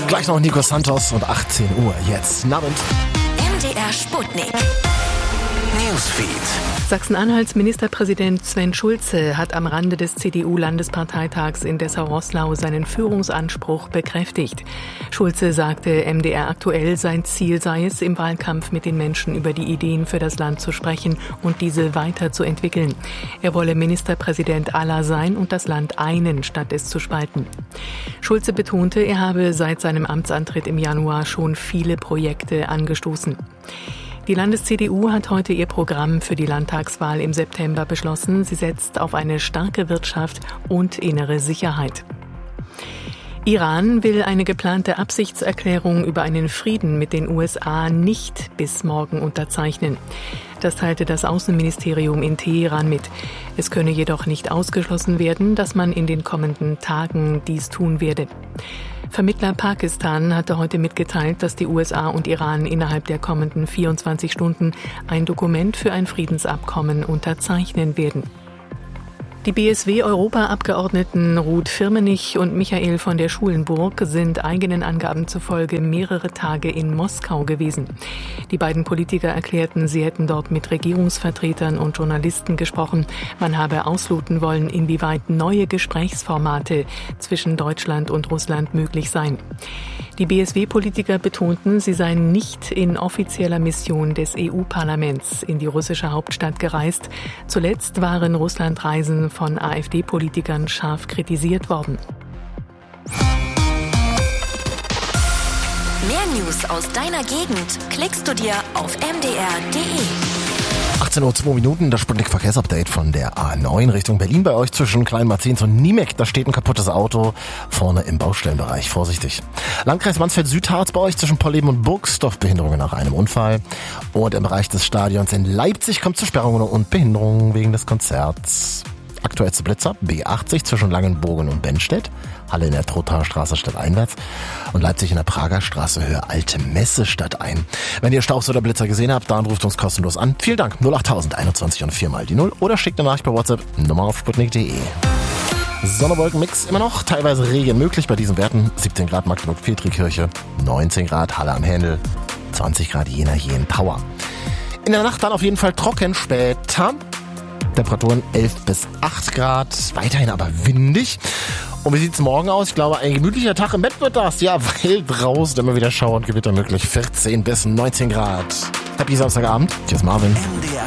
Gleich noch Nico Santos und 18 Uhr jetzt. Abend. MDR Sputnik. Newsfeed. Sachsen-Anhalts Ministerpräsident Sven Schulze hat am Rande des CDU-Landesparteitags in Dessau-Roßlau seinen Führungsanspruch bekräftigt. Schulze sagte MDR aktuell, sein Ziel sei es, im Wahlkampf mit den Menschen über die Ideen für das Land zu sprechen und diese weiterzuentwickeln. Er wolle Ministerpräsident aller sein und das Land einen, statt es zu spalten. Schulze betonte, er habe seit seinem Amtsantritt im Januar schon viele Projekte angestoßen. Die Landes-CDU hat heute ihr Programm für die Landtagswahl im September beschlossen. Sie setzt auf eine starke Wirtschaft und innere Sicherheit. Iran will eine geplante Absichtserklärung über einen Frieden mit den USA nicht bis morgen unterzeichnen. Das teilte das Außenministerium in Teheran mit. Es könne jedoch nicht ausgeschlossen werden, dass man in den kommenden Tagen dies tun werde. Vermittler Pakistan hatte heute mitgeteilt, dass die USA und Iran innerhalb der kommenden 24 Stunden ein Dokument für ein Friedensabkommen unterzeichnen werden. Die BSW-Europaabgeordneten Ruth Firmenich und Michael von der Schulenburg sind eigenen Angaben zufolge mehrere Tage in Moskau gewesen. Die beiden Politiker erklärten, sie hätten dort mit Regierungsvertretern und Journalisten gesprochen. Man habe ausloten wollen, inwieweit neue Gesprächsformate zwischen Deutschland und Russland möglich seien. Die BSW-Politiker betonten, sie seien nicht in offizieller Mission des EU-Parlaments in die russische Hauptstadt gereist. Zuletzt waren Russlandreisen von AfD-Politikern scharf kritisiert worden. Mehr News aus deiner Gegend klickst du dir auf mdr.de. 18:02 Uhr, das Sputnik-Verkehrsupdate von der A9 Richtung Berlin bei euch zwischen Kleinmarzins und Niemek. Da steht ein kaputtes Auto vorne im Baustellenbereich. Vorsichtig. Landkreis Mansfeld-Südharz bei euch zwischen Polleben und Burgsdorf. Behinderungen nach einem Unfall. Und im Bereich des Stadions in Leipzig kommt zu Sperrungen und Behinderungen wegen des Konzerts. Aktuellste Blitzer, B80 zwischen Langenbogen und Bennstedt, Halle in der Trothaer Straße stadteinwärts und Leipzig in der Prager Straße Höhe Alte Messe stadtein. Wenn ihr Staus oder Blitzer gesehen habt, dann ruft uns kostenlos an. Vielen Dank, 08000 21 und 4 mal die 0 oder schickt eine Nachricht per WhatsApp, Nummer auf sputnik.de. Sonne-Wolken-Mix immer noch, teilweise Regen möglich bei diesen Werten. 17 Grad Magdeburg-Petrikirche, 19 Grad Halle am Händel, 20 Grad Jena Tower. In der Nacht dann auf jeden Fall trocken später. Temperaturen 11 bis 8 Grad, weiterhin aber windig. Und wie sieht's morgen aus? Ich glaube, ein gemütlicher Tag im Bett wird das. Ja, weil draußen immer wieder Schauer und Gewitter möglich. 14 bis 19 Grad. Happy Samstagabend. Tschüss Marvin. MDR